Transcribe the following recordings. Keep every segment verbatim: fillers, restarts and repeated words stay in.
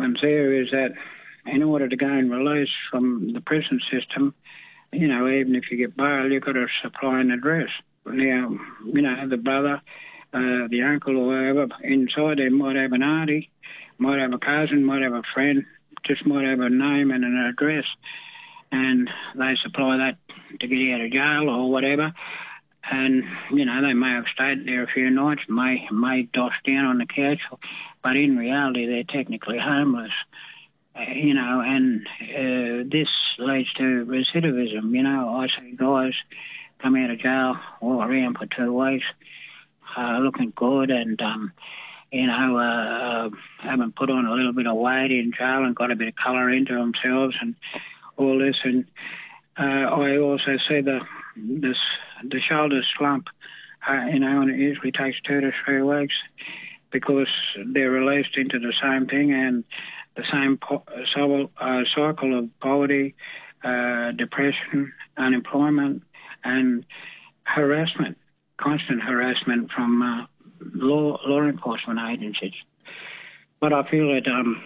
happens there is that in order to gain release from the prison system, you know, even if you get bail, you've got to supply an address. Now, you know, the brother, uh, the uncle or whoever inside there might have an auntie, might have a cousin, might have a friend, just might have a name and an address, and they supply that to get you out of jail or whatever. And, you know, they may have stayed there a few nights, may, may doss down on the couch, but in reality they're technically homeless. Uh, you know, and uh, this leads to recidivism. You know, I see guys come out of jail, walk around for two weeks, uh, looking good and, um, you know, uh, uh, having put on a little bit of weight in jail and got a bit of colour into themselves and all this. And uh, I also see the this the shoulder slump, uh, you know, and it usually takes two to three weeks because they're released into the same thing and the same po- so, uh, cycle of poverty, uh, depression, unemployment, and harassment, constant harassment from uh, law law enforcement agencies. But I feel it um,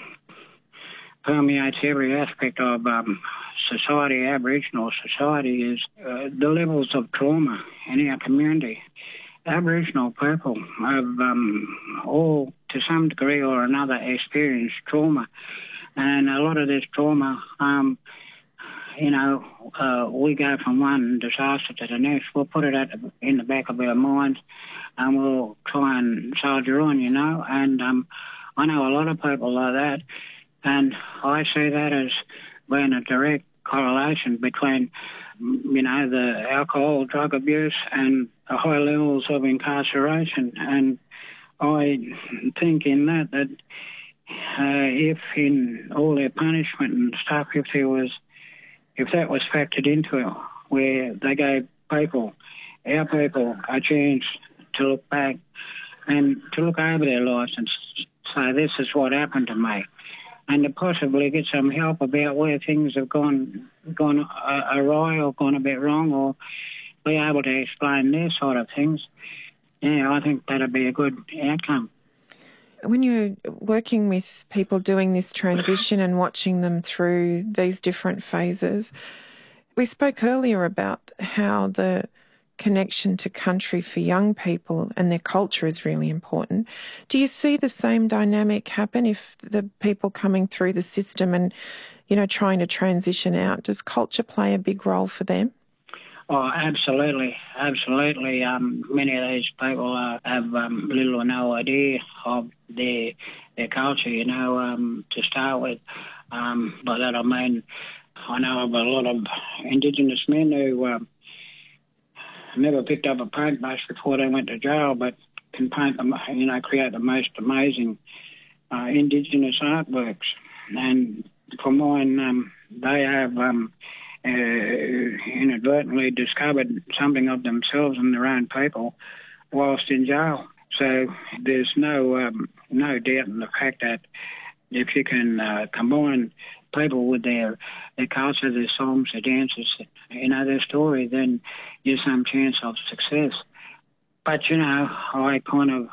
permeates every aspect of um, society, Aboriginal society, is uh, the levels of trauma in our community. Aboriginal people have um, all, to some degree or another, experienced trauma. And a lot of this trauma, um, you know, uh, we go from one disaster to the next. We'll put it at the, in the back of our minds and we'll try and soldier on, you know. And um, I know a lot of people like that. And I see that as being a direct correlation between, you know, the alcohol, drug abuse and the high levels of incarceration. And I think in that, that uh, if in all their punishment and stuff, if there was, if that was factored into it, where they gave people, our people, a chance to look back and to look over their lives and say, this is what happened to me, and to possibly get some help about where things have gone gone uh, awry or gone a bit wrong, or be able to explain their side of things, yeah, I think that'd be a good outcome. When you're working with people doing this transition and watching them through these different phases, we spoke earlier about how the connection to country for young people and their culture is really important. Do you see the same dynamic happen if the people coming through the system and, you know, trying to transition out? Does culture play a big role for them? Oh, absolutely, absolutely. Um, many of these people uh, have um, little or no idea of their their culture, you know, um, to start with. Um, by that I mean, I know of a lot of Indigenous men who um, never picked up a paintbrush before they went to jail, but can paint them, you know, create the most amazing uh, Indigenous artworks. And for mine, um, they have um, uh, inadvertently discovered something of themselves and their own people whilst in jail. So there's no um, no doubt in the fact that if you can uh, combine people with their their culture, their songs, their dances, you know, their story, then there's some chance of success. But, you know, I kind of,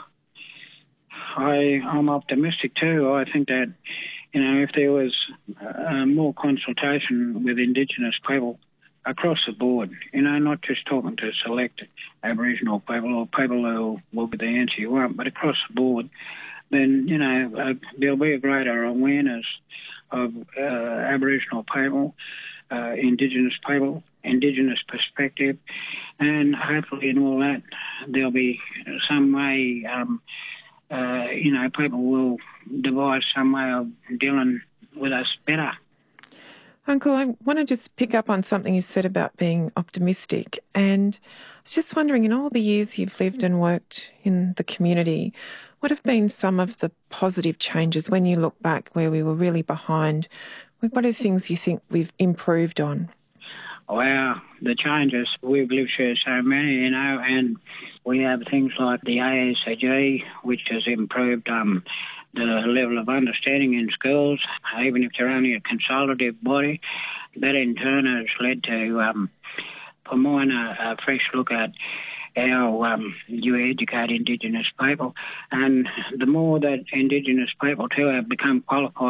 I, I'm optimistic too. I think that, you know, if there was uh, more consultation with Indigenous people across the board, you know, not just talking to select Aboriginal people or people who will be the answer you want, but across the board, then, you know, uh, there'll be a greater awareness of uh, Aboriginal people, uh, Indigenous people, Indigenous perspective, and hopefully in all that there'll be some way, um, uh, you know, people will devise some way of dealing with us better. Uncle, I want to just pick up on something you said about being optimistic, and I was just wondering, in all the years you've lived and worked in the community, what have been some of the positive changes when you look back where we were really behind? What are the things you think we've improved on? Wow, the changes. We've lived through so many, you know, and we have things like the A S A G, which has improved um, the level of understanding in schools, even if they're only a consultative body. That in turn has led to, um, for mine, a, a fresh look at how um, you educate Indigenous people. And the more that Indigenous people too have become qualified